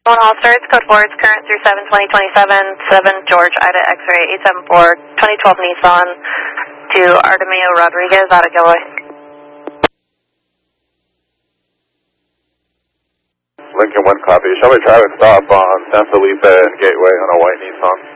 One all starts, code 4, it's current through 7/20/27, 7 George Ida X-ray 874, 2012 Nissan to Artemio Rodriguez out of Gilroy. Lincoln 1 copy. Show me traffic stop on San Felipe Gateway on a white Nissan.